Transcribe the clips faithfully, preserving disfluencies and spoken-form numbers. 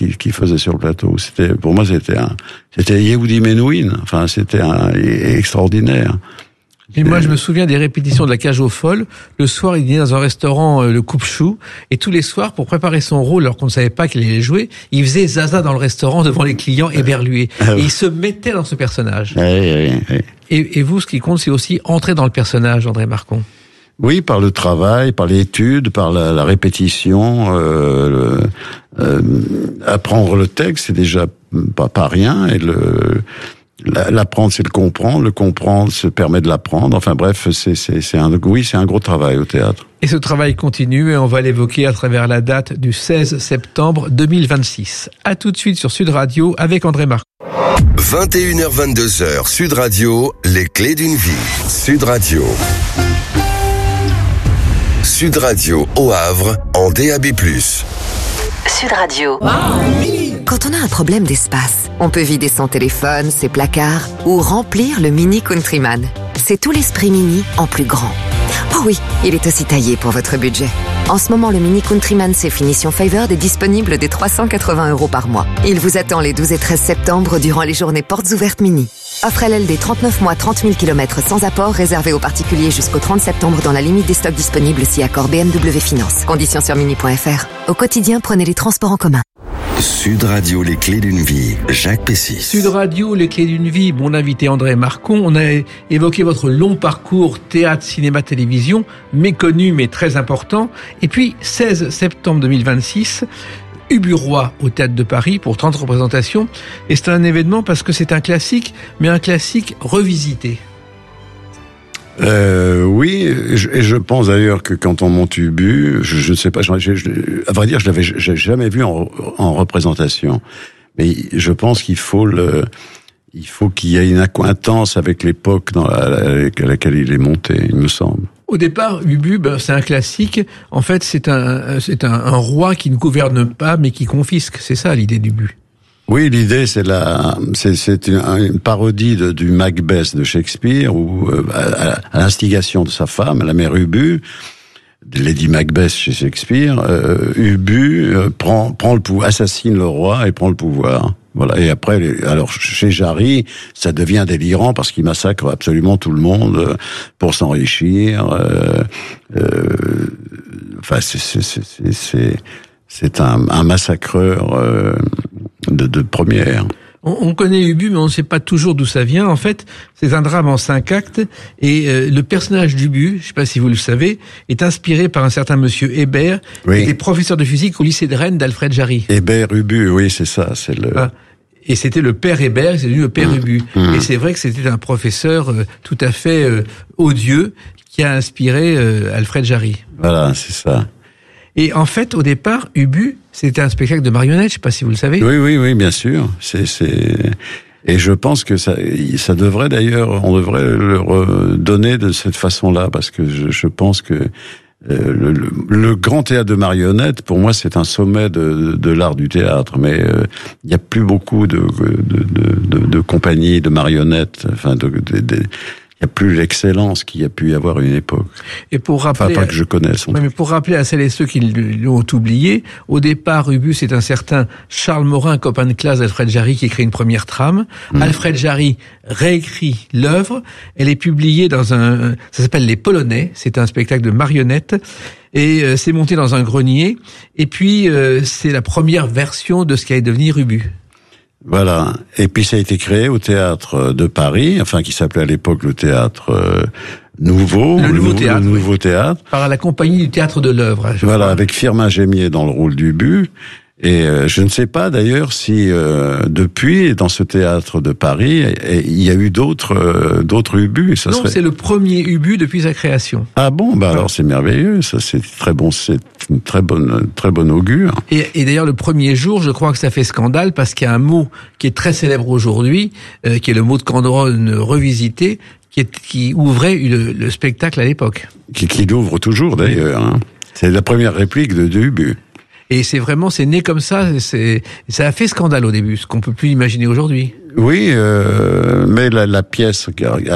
qu'il, qu'il faisait sur le plateau. C'était, pour moi, c'était un, c'était Yehudi Menuhin. Enfin, c'était un, extraordinaire. Et moi, je me souviens des répétitions de La Cage aux Folles. Le soir, il dînait dans un restaurant, euh, le Coupe-Chou. Et tous les soirs, pour préparer son rôle, alors qu'on ne savait pas qu'il allait jouer, il faisait zaza dans le restaurant devant les clients éberlués. Et il se mettait dans ce personnage. Oui, oui, oui. Et, et vous, ce qui compte, c'est aussi entrer dans le personnage, André Marcon. Oui, par le travail, par l'étude, par la, la répétition. Euh, le, euh, apprendre le texte, c'est déjà pas, pas rien. Et le... L'apprendre, c'est le comprendre. Le comprendre, se permet de l'apprendre. Enfin bref, c'est, c'est, c'est un, oui, c'est un gros travail au théâtre. Et ce travail continue et on va l'évoquer à travers la date du seize septembre deux mille vingt-six. À tout de suite sur Sud Radio avec André Marcon. vingt et une heures vingt-deux heures, Sud Radio, les clés d'une vie. Sud Radio. Sud Radio au Havre en D A B plus. Sud Radio. Quand on a un problème d'espace, on peut vider son téléphone, ses placards ou remplir le Mini Countryman. C'est tout l'esprit Mini en plus grand. Oh oui, il est aussi taillé pour votre budget. En ce moment, le Mini Countryman C Finition Favored est disponible dès trois cent quatre-vingts euros par mois. Il vous attend les douze et treize septembre durant les journées portes ouvertes Mini. Offre L L D trente-neuf mois, trente mille kilomètres sans apport, réservé aux particuliers jusqu'au trente septembre dans la limite des stocks disponibles si accord B M W Finance. Conditions sur mini point f r. Au quotidien, prenez les transports en commun. Sud Radio, les clés d'une vie. Jacques Pessis. Sud Radio, les clés d'une vie. Mon invité André Marcon. On a évoqué votre long parcours théâtre, cinéma, télévision, méconnu mais très important. Et puis, seize septembre deux mille vingt-six, Ubu Roi au Théâtre de Paris pour trente représentations. Et c'est un événement parce que c'est un classique, mais un classique revisité. Euh, oui, et je, et je pense d'ailleurs que quand on monte Ubu, je, je ne sais pas, je, je, à vrai dire, je l'avais j'ai jamais vu en, en représentation, mais je pense qu'il faut le, il faut qu'il y ait une accointance avec l'époque dans la, à laquelle il est monté, il me semble. Au départ, Ubu, ben, c'est un classique. En fait, c'est un, c'est un, un roi qui ne gouverne pas, mais qui confisque. C'est ça l'idée d'Ubu. Oui, l'idée c'est la, c'est, c'est une, une parodie de, du Macbeth de Shakespeare où euh, à, à l'instigation de sa femme, la mère Ubu, Lady Macbeth chez Shakespeare, euh, Ubu euh, prend prend le pouvoir, assassine le roi et prend le pouvoir. Voilà. Et après, les, alors chez Jarry, ça devient délirant parce qu'il massacre absolument tout le monde euh, pour s'enrichir. Euh, euh, enfin, c'est c'est c'est c'est, c'est, c'est un, un massacreur. Euh, De, de première. On, on connaît Ubu, mais on ne sait pas toujours d'où ça vient. En fait, c'est un drame en cinq actes, et euh, le personnage d'Ubu, je ne sais pas si vous le savez, est inspiré par un certain monsieur Hébert, oui. qui était professeur de physique au lycée de Rennes d'Alfred Jarry. Hébert Ubu, oui, c'est ça, c'est le. Ah. Et c'était le père Hébert, c'est devenu le père mmh. Ubu. Mmh. Et c'est vrai que c'était un professeur euh, tout à fait euh, odieux qui a inspiré euh, Alfred Jarry. Voilà, c'est ça. Et en fait, au départ, Ubu, c'était un spectacle de marionnettes, je sais pas si vous le savez. Oui, oui, oui, bien sûr. C'est, c'est, et je pense que ça, ça devrait d'ailleurs, on devrait le redonner de cette façon-là, parce que je, je pense que euh, le, le, le grand théâtre de marionnettes, pour moi, c'est un sommet de, de, de l'art du théâtre. Mais euh, il n'y a plus beaucoup de, de, de, de, de compagnies de marionnettes, enfin, de, de, de il n'y a plus l'excellence qu'il y a pu y avoir à une époque. Et pour rappeler, enfin, pas que je connaisse. Ouais, mais pour rappeler à celles et ceux qui l'ont oublié, au départ, Ubu, c'est un certain Charles Morin, copain de classe d'Alfred Jarry, qui écrit une première trame. Mmh. Alfred Jarry réécrit l'œuvre. Elle est publiée dans un, ça s'appelle Les Polonais. C'est un spectacle de marionnettes. Et euh, c'est monté dans un grenier. Et puis, euh, c'est la première version de ce qui allait devenir Ubu. Voilà. Et puis ça a été créé au théâtre de Paris, enfin qui s'appelait à l'époque le théâtre euh, Nouveau, le, le nouveau théâtre, le oui. nouveau théâtre, par la compagnie du théâtre de l'œuvre. Voilà, crois. Avec Firmin Gémier dans le rôle d'Ubu. Et euh, je ne sais pas d'ailleurs si euh, depuis dans ce théâtre de Paris, et, et, il y a eu d'autres euh, d'autres Ubu. Ça non, serait... c'est le premier Ubu depuis sa création. Ah bon, bah ouais. Alors c'est merveilleux. Ça c'est très bon, c'est une très bonne très bonne augure. Et, et d'ailleurs le premier jour, je crois que ça fait scandale parce qu'il y a un mot qui est très célèbre aujourd'hui, euh, qui est le mot de Candronne revisité, qui, est, qui ouvrait le, le spectacle à l'époque. Qui, qui l'ouvre toujours d'ailleurs. Hein. C'est la première réplique de, de Ubu. Et c'est vraiment, c'est né comme ça, c'est, ça a fait scandale au début, ce qu'on peut plus imaginer aujourd'hui. Oui, euh, mais la, la pièce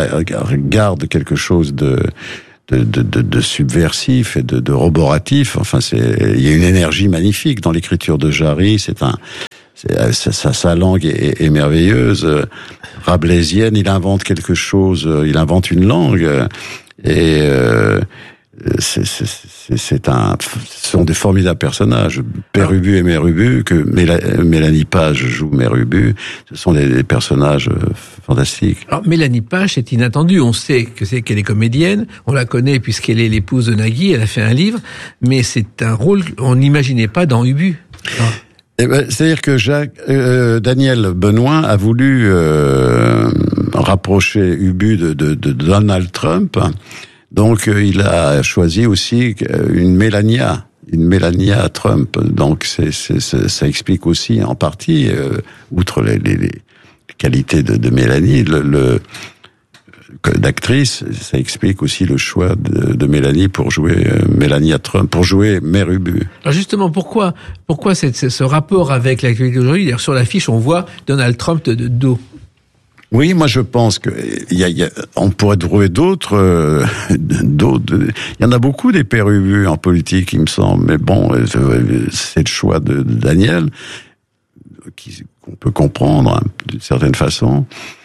garde quelque chose de, de, de, de, de subversif et de, de roboratif. Enfin, c'est, il y a une énergie magnifique dans l'écriture de Jarry. C'est un, c'est, sa, sa langue est, est merveilleuse, rabelaisienne. Il invente quelque chose, il invente une langue, et euh, c'est, c'est, c'est, c'est un, ce sont des formidables personnages. Père Ubu et Mère Ubu, que Méla, Mélanie Page joue Mère Ubu, ce sont des, des personnages fantastiques. Alors Mélanie Page, c'est inattendu. On sait que c'est qu'elle est comédienne, on la connaît puisqu'elle est l'épouse de Nagui, elle a fait un livre, mais c'est un rôle qu'on n'imaginait pas dans Ubu. Eh ben, c'est-à-dire que Jacques, euh, Daniel Benoît a voulu euh, rapprocher Ubu de, de, de Donald Trump. Donc, euh, il a choisi aussi une Mélania, une Mélania Trump. Donc, c'est, c'est, c'est, ça explique aussi en partie, euh, outre les, les, les qualités de, de Mélanie, le, le d'actrice, ça explique aussi le choix de, de Mélanie pour jouer euh, Mélania Trump, pour jouer Mère Ubu. Alors justement, pourquoi, pourquoi c'est, c'est ce rapport avec l'actualité d'aujourd'hui? D'ailleurs, sur l'affiche, on voit Donald Trump de, de dos. Oui, moi je pense que il y a, y a, on pourrait trouver d'autres, euh, d'autres. Il y en a beaucoup des Père Ubu en politique, il me semble. Mais bon, c'est le choix de, de Daniel qui, qu'on peut comprendre hein, d'une certaine façon.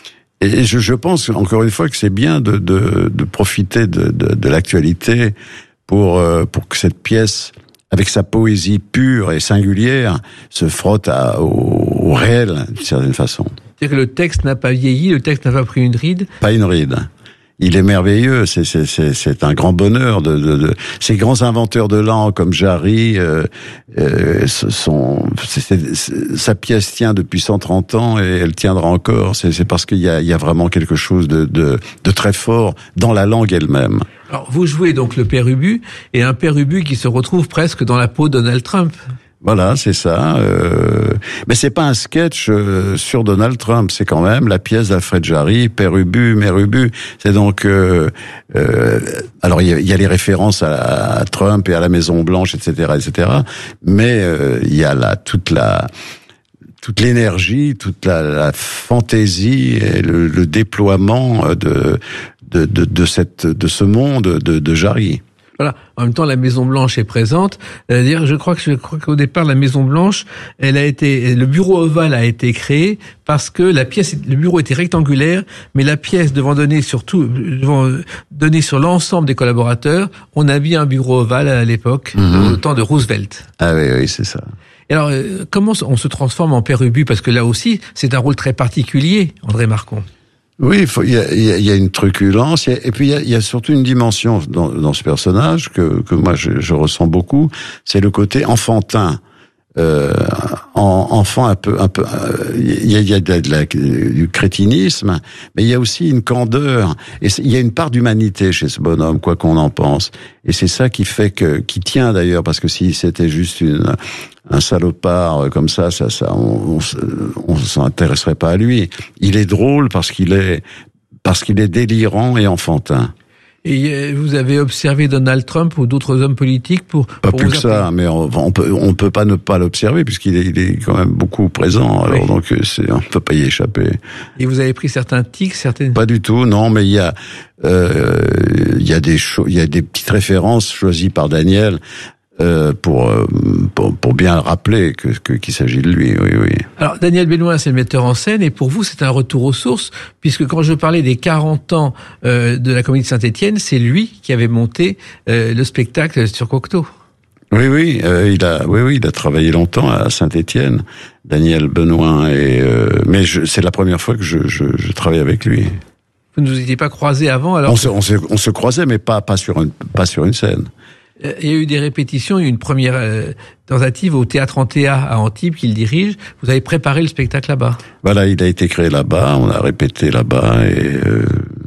Et je, je pense encore une fois que c'est bien de, de, de profiter de, de, de l'actualité pour euh, pour que cette pièce, avec sa poésie pure et singulière, se frotte à, au, au réel d'une certaine façon. C'est-à-dire que le texte n'a pas vieilli, le texte n'a pas pris une ride. Pas une ride. Il est merveilleux, c'est c'est c'est c'est un grand bonheur de de, de ces grands inventeurs de langue comme Jarry, euh, euh, sont c'est, c'est, c'est, sa pièce tient depuis cent trente ans et elle tiendra encore. C'est c'est parce qu'il y a il y a vraiment quelque chose de de de très fort dans la langue elle-même. Alors vous jouez donc le Père Ubu, et un Père Ubu qui se retrouve presque dans la peau de Donald Trump. Voilà, c'est ça. Euh... Mais c'est pas un sketch euh, sur Donald Trump, c'est quand même la pièce d'Alfred Jarry, Père Ubu, Mère Ubu. C'est donc euh, euh, alors il y a, y a les références à, à Trump et à la Maison Blanche, et cetera, et cetera. Mais euh, il y a là toute la toute l'énergie, toute la, la fantaisie et le, le déploiement de de, de de cette de ce monde de, de Jarry. Voilà. En même temps, la Maison Blanche est présente. C'est-à-dire, je crois que je crois qu'au départ, la Maison Blanche, elle a été, le bureau ovale a été créé parce que la pièce, le bureau était rectangulaire, mais la pièce devant donner sur tout, devant donner sur l'ensemble des collaborateurs, on a mis un bureau ovale à l'époque, mm-hmm. au temps de Roosevelt. Ah oui, oui, c'est ça. Et alors, comment on se transforme en Père Ubu? Parce que là aussi, c'est un rôle très particulier, André Marcon. Oui, il, faut, il, y a, il y a une truculence, il y a, et puis il y, a, il y a surtout une dimension dans, dans ce personnage que, que moi je, je ressens beaucoup, c'est le côté enfantin, euh, en, enfant un peu, un peu. Euh, il y a, il y a de la, du crétinisme, mais il y a aussi une candeur, et il y a une part d'humanité chez ce bonhomme, quoi qu'on en pense, et c'est ça qui fait que, qui tient d'ailleurs, parce que si c'était juste une un salopard comme ça, ça, ça, on, on, on s'intéresserait pas à lui. Il est drôle parce qu'il est, parce qu'il est délirant et enfantin. Et vous avez observé Donald Trump ou d'autres hommes politiques pour, pas pour plus que ça, mais on, on peut, on peut pas ne pas l'observer puisqu'il est, il est quand même beaucoup présent. Alors oui. Donc, c'est, on peut pas y échapper. Et vous avez pris certains tics, certaines. Pas du tout, non, mais il y a, euh, il y a des cho- il y a des petites références choisies par Daniel. Euh, pour, pour pour bien rappeler que, que qu'il s'agit de lui, oui, oui. Alors Daniel Benoît, c'est le metteur en scène, et pour vous, c'est un retour aux sources, puisque quand je parlais des quarante ans euh, de la Comédie de Saint-Étienne, c'est lui qui avait monté euh, le spectacle sur Cocteau. Oui, oui, euh, il a, oui, oui, il a travaillé longtemps à Saint-Étienne, Daniel Benoît, et euh, mais je, c'est la première fois que je, je, je travaille avec lui. Vous ne vous étiez pas croisés avant, alors? On se, on se, on se croisait, mais pas, pas sur une, pas sur une scène. Il y a eu des répétitions, il y a eu une première euh, tentative au Théâtre Antea à Antibes qu'il dirige. Vous avez préparé le spectacle là-bas. Voilà, il a été créé là-bas, on a répété là-bas et euh,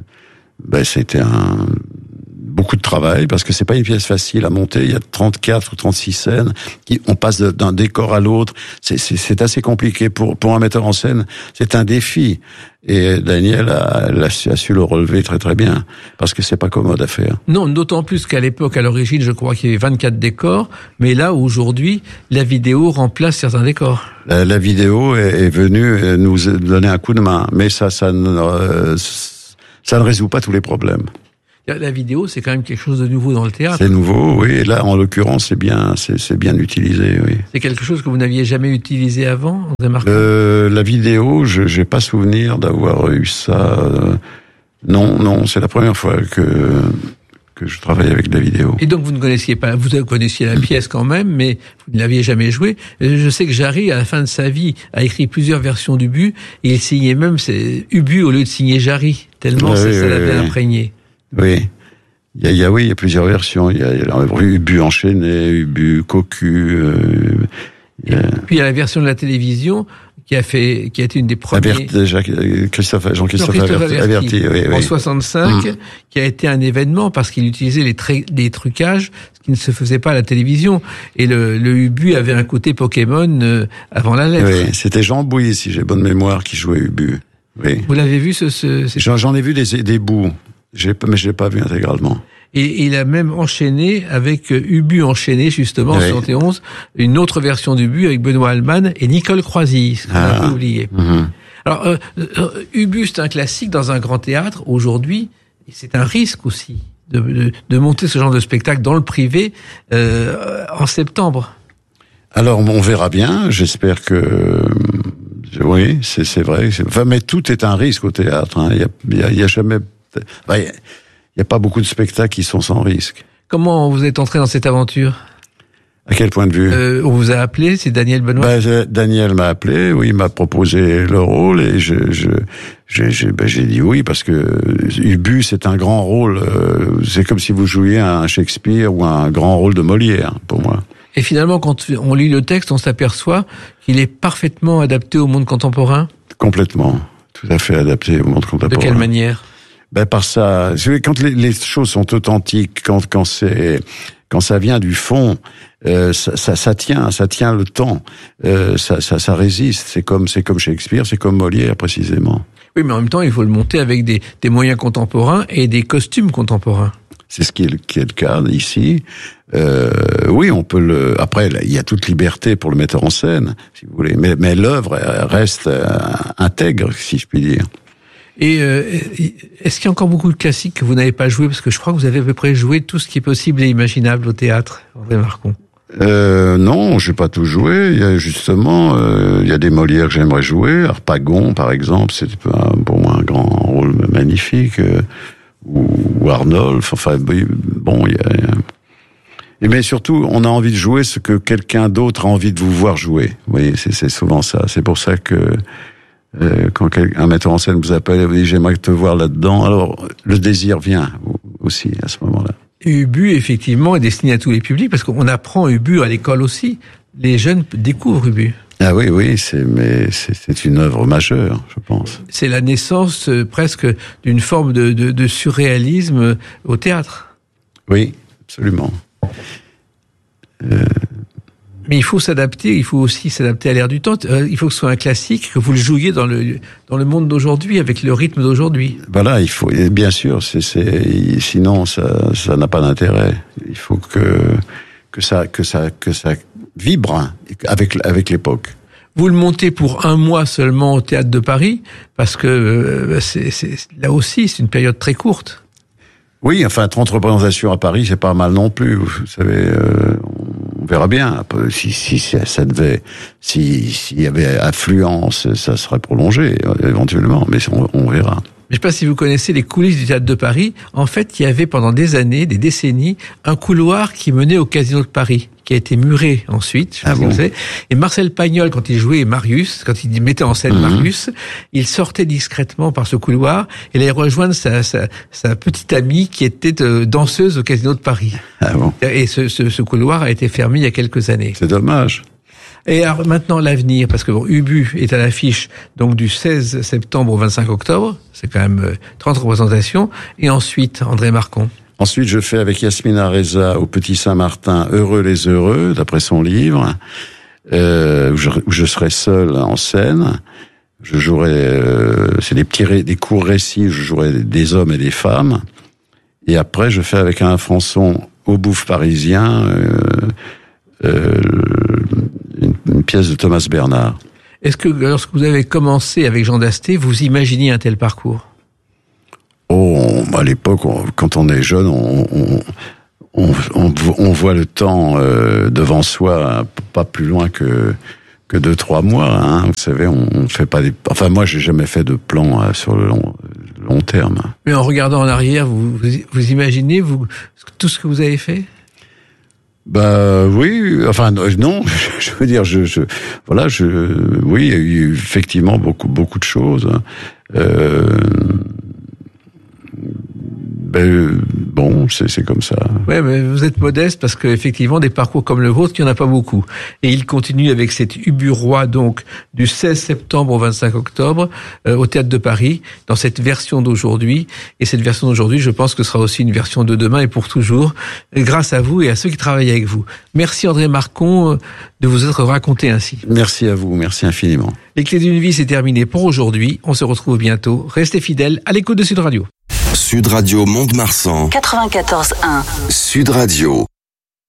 ben c'était un beaucoup de travail parce que c'est pas une pièce facile à monter. Il y a trente-quatre ou trente-six scènes, qui, on passe d'un décor à l'autre. C'est, c'est, c'est assez compliqué pour pour un metteur en scène. C'est un défi. Et Daniel a, a, a su le relever très très bien, parce que c'est pas commode à faire. Non, d'autant plus qu'à l'époque, à l'origine, je crois qu'il y avait vingt-quatre décors, mais là, aujourd'hui, la vidéo remplace certains décors. La, la vidéo est, est venue nous donner un coup de main, mais ça, ça ne, ça ne résout pas tous les problèmes. La vidéo, c'est quand même quelque chose de nouveau dans le théâtre. C'est nouveau, oui. Et là, en l'occurrence, c'est bien, c'est, c'est bien utilisé, oui. C'est quelque chose que vous n'aviez jamais utilisé avant, André Marcon ? euh, La vidéo, je n'ai pas souvenir d'avoir eu ça. Euh, non, non, c'est la première fois que que je travaille avec la vidéo. Et donc vous ne connaissiez pas, vous connaissiez la pièce quand même, mais vous ne l'aviez jamais jouée. Je sais que Jarry, à la fin de sa vie, a écrit plusieurs versions d'Ubu, et il signait même c'est Ubu au lieu de signer Jarry, tellement oui, ça, oui, ça l'avait oui. imprégné. Oui. Il y a, il y a, oui, il y a plusieurs versions. Il y a, il y a Ubu enchaîné, Ubu cocu. Euh, il y a... Puis il y a la version de la télévision qui a fait, qui a été une des premières. Averti, Jacques, Christophe, Jean-Christophe Jean-Christophe Averti, Averti, Averti, oui, en oui. soixante-cinq, Mmh. qui a été un événement parce qu'il utilisait les, tra- les trucages, ce qui ne se faisait pas à la télévision. Et le, le Ubu avait un côté Pokémon euh, avant la lettre. Oui, c'était Jean Bouy, si j'ai bonne mémoire, qui jouait Ubu. Oui. Vous l'avez vu ce, ce c'est- J'en, j'en ai vu des, des bouts, j'ai, mais je l'ai pas vu intégralement. Et il a même enchaîné avec Ubu enchaîné, justement, en Oui. soixante et onze, une autre version d'Ubu avec Benoît Alman et Nicole Croisy, ce qu'on a Ah. un peu oublié. Mhm. Alors, euh, euh, Ubu, c'est un classique dans un grand théâtre. Aujourd'hui, et c'est un risque aussi de, de, de monter ce genre de spectacle dans le privé euh, en septembre. Alors, on verra bien, j'espère que... Oui, c'est, c'est vrai. C'est... Enfin, mais tout est un risque au théâtre. Hein. Il y a, il y a, il y a jamais... Enfin, il y a- il n'y a pas beaucoup de spectacles qui sont sans risque. Comment vous êtes entré dans cette aventure ? À quel point de vue ? euh, On vous a appelé, c'est Daniel Benoît. Ben, Daniel m'a appelé, oui, il m'a proposé le rôle et je, je, j'ai, j'ai, ben, j'ai dit oui parce que Ubu c'est un grand rôle. Euh, c'est comme si vous jouiez un Shakespeare ou un grand rôle de Molière pour moi. Et finalement, quand on lit le texte, on s'aperçoit qu'il est parfaitement adapté au monde contemporain. Complètement, tout à fait adapté au monde contemporain. De quelle manière ? Ben par ça, quand les, les choses sont authentiques, quand quand c'est quand ça vient du fond, euh, ça, ça ça tient, ça tient le temps, euh, ça ça ça résiste. C'est comme c'est comme Shakespeare, c'est comme Molière précisément. Oui, mais en même temps, il faut le monter avec des, des moyens contemporains et des costumes contemporains. C'est ce qui est le, qui est le cas ici. Euh, oui, on peut le. Après, il y a toute liberté pour le mettre en scène, si vous voulez, mais mais l'œuvre reste euh, intègre, si je puis dire. Et euh, est-ce qu'il y a encore beaucoup de classiques que vous n'avez pas joué ? Parce que je crois que vous avez à peu près joué tout ce qui est possible et imaginable au théâtre, André Marcon. Euh, non, j'ai pas tout joué. Il y a justement, euh, il y a des Molières que j'aimerais jouer. Harpagon, par exemple, c'était pour moi un grand rôle magnifique. Euh, ou, ou Arnolphe. Enfin, bon, il y a. Et mais surtout, on a envie de jouer ce que quelqu'un d'autre a envie de vous voir jouer. Vous voyez, c'est, c'est souvent ça. C'est pour ça que euh, quand un metteur en scène vous appelle et vous dit j'aimerais te voir là-dedans, alors le désir vient aussi à ce moment-là. Ubu, effectivement, est destiné à tous les publics parce qu'on apprend Ubu à l'école aussi. Les jeunes découvrent Ubu. Ah oui, oui, c'est mais c'est, c'est une œuvre majeure, je pense. C'est la naissance euh, presque d'une forme de, de, de surréalisme euh, au théâtre. Oui, absolument. Euh... Mais il faut s'adapter, il faut aussi s'adapter à l'ère du temps. Euh, il faut que ce soit un classique, que vous le jouiez dans le dans le monde d'aujourd'hui, avec le rythme d'aujourd'hui. Voilà, il faut, et bien sûr, c'est, c'est, sinon ça, ça n'a pas d'intérêt. Il faut que que ça, que ça, que ça vibre avec avec l'époque. Vous le montez pour un mois seulement au Théâtre de Paris, parce que euh, c'est, c'est là aussi c'est une période très courte. Oui, enfin, trente représentations à Paris, c'est pas mal non plus. Vous savez, euh, on verra bien. Si, si, si ça devait, si, s'il y avait affluence, ça serait prolongé éventuellement, mais on, on verra. Je ne sais pas si vous connaissez les coulisses du Théâtre de Paris. En fait, il y avait pendant des années, des décennies, un couloir qui menait au Casino de Paris, qui a été muré ensuite. Je sais Ah pas si bon. vous savez. Et Marcel Pagnol, quand il jouait Marius, quand il mettait en scène Mhm. Marius, il sortait discrètement par ce couloir et allait rejoindre sa, sa, sa petite amie qui était euh, danseuse au Casino de Paris. Ah bon, Et ce, ce, ce couloir a été fermé il y a quelques années. c'est dommage. Et alors maintenant l'avenir, parce que bon, Ubu est à l'affiche donc du seize septembre au vingt-cinq octobre, c'est quand même euh, trente représentations, et ensuite André Marcon. Ensuite, je fais avec Yasmina Reza au Petit Saint-Martin Heureux les heureux, d'après son livre, euh, où, je, où je serai seul en scène. Je jouerai, euh, c'est des petits, ré, des courts récits, je jouerai des hommes et des femmes. Et après, je fais avec Alain Françon au Bouffe parisien euh, euh, une, une pièce de Thomas Bernard. Est-ce que lorsque vous avez commencé avec Jean Dasté, vous imaginiez un tel parcours ? Oh, on, à l'époque, on, quand on est jeune, on, on, on, on, on voit le temps euh, devant soi, pas plus loin que que deux, trois mois. Hein. Vous savez, on, on fait pas des. Enfin, moi, j'ai jamais fait de plan euh, sur le long, long terme. Mais en regardant en arrière, vous, vous, vous imaginez vous tout ce que vous avez fait? Bah oui, enfin non, je veux dire, je, je voilà, je oui, il y a eu effectivement beaucoup beaucoup de choses. Euh, ben, bon, c'est c'est comme ça. Ouais, mais vous êtes modeste parce que effectivement des parcours comme le vôtre, il n'y en a pas beaucoup. Et il continue avec cet Ubu Roi, donc du seize septembre au vingt-cinq octobre euh, au Théâtre de Paris, dans cette version d'aujourd'hui. Et cette version d'aujourd'hui, je pense que ce sera aussi une version de demain et pour toujours, grâce à vous et à ceux qui travaillent avec vous. Merci André Marcon de vous être raconté ainsi. Merci à vous, merci infiniment. Les Clés d'une vie, c'est terminé pour aujourd'hui. On se retrouve bientôt. Restez fidèles à l'écoute de Sud Radio. Sud Radio Mont-de-Marsan. quatre-vingt-quatorze un. Sud Radio.